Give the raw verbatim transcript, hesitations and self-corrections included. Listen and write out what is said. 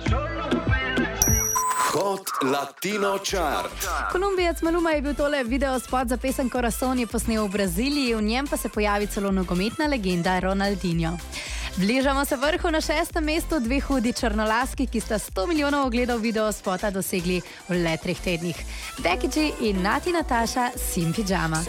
Hot Latino Chart. Kolumbijec Maluma je bil tole video spot za pesem Corazon je posnel v Braziliji, v njem pa se pojavi celo nogometna legenda Ronaldinho. Bližamo se vrhu. Na šestem mestu dve hudi črnolaski, ki sta sto milijonov ogledov video spota dosegli v le treh tednih. Becky G in Nati Nataša Sim Pijama.